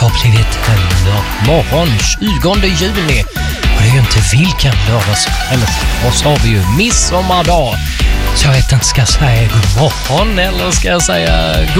har blivit morgon 20 juni. Och det är ju inte vilken lördags... Eller vad sa vi ju? Midsommardag. Så jag vet inte, ska jag säga god morgon eller ska jag säga